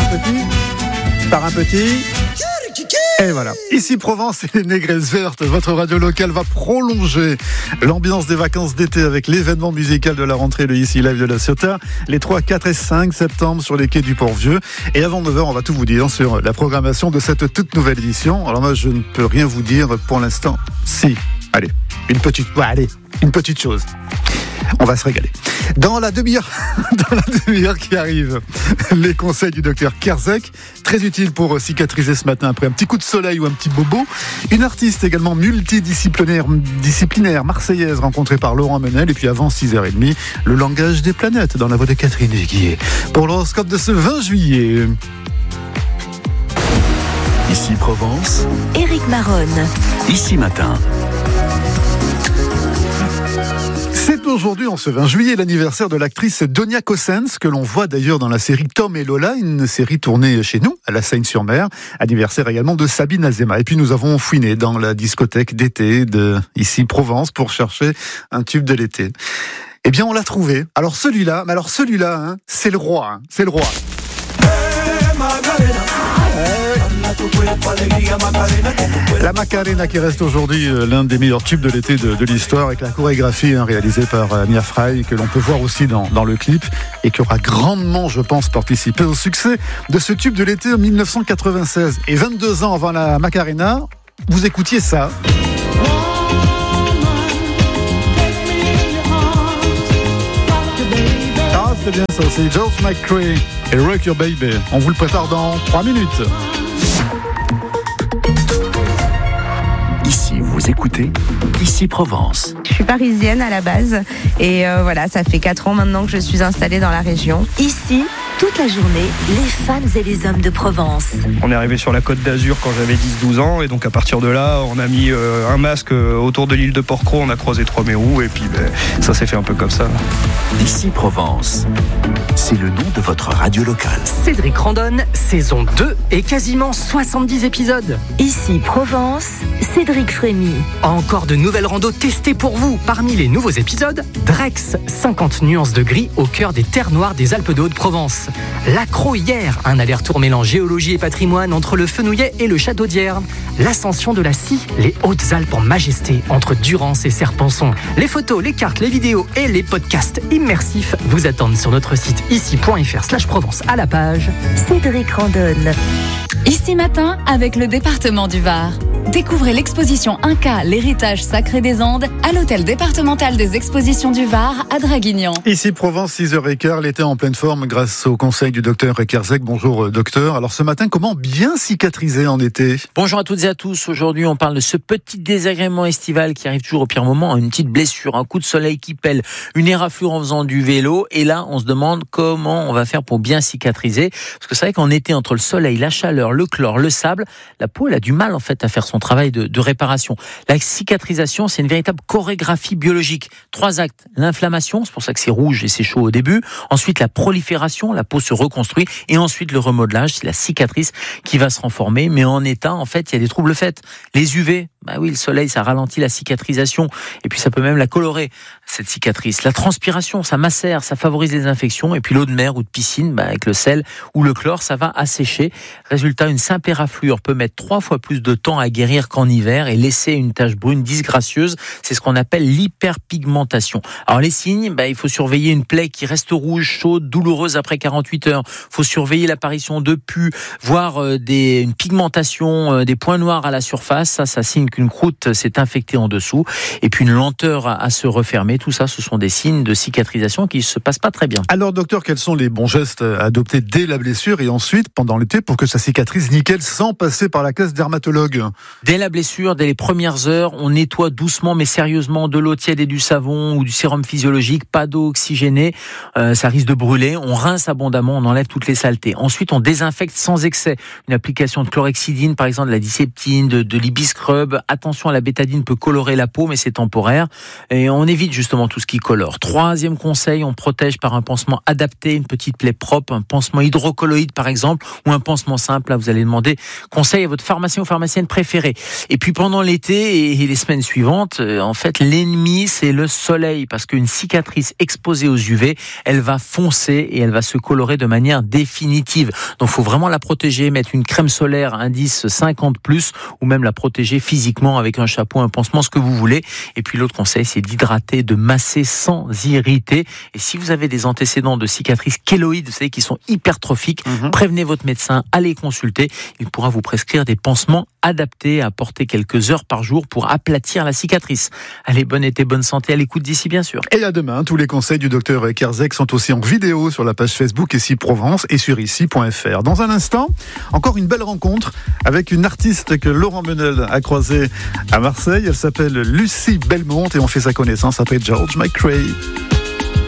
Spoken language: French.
par un petit. Et voilà. Ici Provence et les Négresses Vertes, votre radio locale va prolonger l'ambiance des vacances d'été avec l'événement musical de la rentrée, le Ici Live de la Ciotat, les 3, 4 et 5 septembre sur les quais du Port-Vieux. Et avant 9h, on va tout vous dire sur la programmation de cette toute nouvelle édition. Alors moi, je ne peux rien vous dire pour l'instant. Si, allez, une petite chose. On va se régaler. Dans la demi-heure qui arrive, les conseils du docteur Kerzek, très utile pour cicatriser ce matin après un petit coup de soleil ou un petit bobo. Une artiste également multidisciplinaire marseillaise rencontrée par Laurent Menel. Et puis avant 6h30, le langage des planètes dans la voix de Catherine Viguier. Pour l'horoscope de ce 20 juillet. Ici Provence, Éric Maronne. Ici Matin. C'est aujourd'hui, en ce 20 juillet, l'anniversaire de l'actrice Donia Cossens, que l'on voit d'ailleurs dans la série Tom et Lola, une série tournée chez nous, à la Seine-sur-Mer. Anniversaire également de Sabine Azema. Et puis nous avons fouiné dans la discothèque d'été de ici Provence pour chercher un tube de l'été. Eh bien, on l'a trouvé. Alors celui-là, hein, c'est le roi. C'est le roi. La Macarena qui reste aujourd'hui l'un des meilleurs tubes de l'été de l'histoire, avec la chorégraphie réalisée par Mia Frey, que l'on peut voir aussi dans le clip, et qui aura grandement, je pense, participé au succès de ce tube de l'été en 1996. Et 22 ans avant la Macarena, vous écoutiez ça. Ah, c'est bien ça, c'est George McCrae et Rock Your Baby. On vous le prépare dans 3 minutes. Ici, vous écoutez Ici Provence. Je suis parisienne à la base et voilà, ça fait 4 ans maintenant que je suis installée dans la région. Ici, toute la journée, les femmes et les hommes de Provence. On est arrivé sur la Côte d'Azur quand j'avais 10-12 ans et donc à partir de là, on a mis un masque autour de l'île de Port-Cros, on a croisé 3 mérous et puis ça s'est fait un peu comme ça. Ici Provence, c'est le nom de votre radio locale. Cédric Randonne, saison 2 et quasiment 70 épisodes. Ici Provence, Cédric Frémy. Encore de nouvelles randos testées pour vous. Parmi les nouveaux épisodes, Drex, 50 nuances de gris au cœur des terres noires des Alpes de Haute-Provence. L'Accro hier, un aller-retour mêlant géologie et patrimoine entre le Fenouillet et le Château d'Hyères. L'Ascension de la Scie, les Hautes-Alpes en majesté entre Durance et Serpenson. Les photos, les cartes, les vidéos et les podcasts immersifs vous attendent sur notre site ici.fr/Provence à la page Cédric Randonne. Ici Matin avec le département du Var. Découvrez l'exposition Inca, l'héritage sacré des Andes à l'hôtel départemental des expositions du Var à Draguignan. Ici Provence, 6h15, l'été en pleine forme grâce au conseil du docteur Kerzek. Bonjour docteur. Alors ce matin, comment bien cicatriser en été ? Bonjour à toutes et à tous. Aujourd'hui, on parle de ce petit désagrément estival qui arrive toujours au pire moment, une petite blessure, un coup de soleil qui pèle, une éraflure en faisant du vélo. Et là, on se demande comment on va faire pour bien cicatriser. Parce que c'est vrai qu'en été, entre le soleil, la chaleur, le chlore, le sable, la peau, elle a du mal en fait à faire son travail de réparation. La cicatrisation, c'est une véritable chorégraphie biologique. 3 actes. L'inflammation, c'est pour ça que c'est rouge et c'est chaud au début. Ensuite, la prolifération, la peau se reconstruit. Et ensuite, le remodelage, c'est la cicatrice qui va se renformer. Mais en état, en fait, il y a des troubles faits. Les UV, bah oui, le soleil, ça ralentit la cicatrisation. Et puis, ça peut même la colorer, cette cicatrice. La transpiration, ça macère, ça favorise les infections. Et puis, l'eau de mer ou de piscine, avec le sel ou le chlore, ça va assécher. Résultat, une simple éraflure peut mettre 3 fois plus de temps à guérir qu'en hiver et laisser une tache brune disgracieuse. C'est ce qu'on appelle l'hyperpigmentation. Alors, les signes, il faut surveiller une plaie qui reste rouge, chaude, douloureuse après 48 heures. Il faut surveiller l'apparition de pus, voire une pigmentation, des points noirs à la surface. Ça signe qu'une croûte s'est infectée en dessous. Et puis, une lenteur à se refermer. Tout ça, ce sont des signes de cicatrisation qui ne se passent pas très bien. Alors, docteur, quels sont les bons gestes à adopter dès la blessure et ensuite, pendant l'été, pour que ça cicatrise nickel sans passer par la case dermatologue ? Dès la blessure, dès les premières heures, on nettoie doucement mais sérieusement de l'eau tiède et du savon ou du sérum physiologique, pas d'eau oxygénée, ça risque de brûler. On rince abondamment, on enlève toutes les saletés. Ensuite, on désinfecte sans excès. Une application de chlorhexidine, par exemple de la diseptine, de l'ibiscrub. Attention, la bétadine peut colorer la peau, mais c'est temporaire. Et on évite justement justement tout ce qui colore. Troisième conseil, on protège par un pansement adapté, une petite plaie propre, un pansement hydrocolloïde par exemple, ou un pansement simple. Là, vous allez demander conseil à votre pharmacien ou pharmacienne préférée. Et puis pendant l'été et les semaines suivantes, en fait, l'ennemi, c'est le soleil, parce qu'une cicatrice exposée aux UV, elle va foncer et elle va se colorer de manière définitive. Donc, il faut vraiment la protéger, mettre une crème solaire indice 50+, ou même la protéger physiquement avec un chapeau, un pansement, ce que vous voulez. Et puis l'autre conseil, c'est d'hydrater, de masser sans irriter. Et si vous avez des antécédents de cicatrices kéloïdes, vous savez, qui sont hypertrophiques, prévenez votre médecin, allez consulter. Il pourra vous prescrire des pansements adaptés à porter quelques heures par jour pour aplatir la cicatrice. Allez, bon été, bonne santé, à l'écoute d'ici bien sûr. Et à demain, tous les conseils du docteur Kerzek sont aussi en vidéo sur la page Facebook Ici Provence et sur ici.fr. Dans un instant, encore une belle rencontre avec une artiste que Laurent Menel a croisée à Marseille. Elle s'appelle Lucie Belmont et on fait sa connaissance après George McRae.